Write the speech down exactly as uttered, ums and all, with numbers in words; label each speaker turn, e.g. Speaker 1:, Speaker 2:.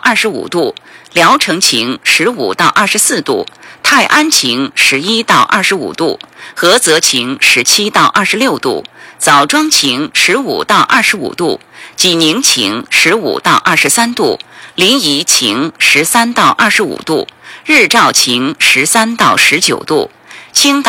Speaker 1: 二十五度，聊城晴十五到二十四度，泰安晴十一到二十五度，菏泽晴十七到二十六度，枣庄晴十五到二十五度，济宁晴十五到二十三度，临沂晴十三到二十五度，日照晴十三到十九度，青岛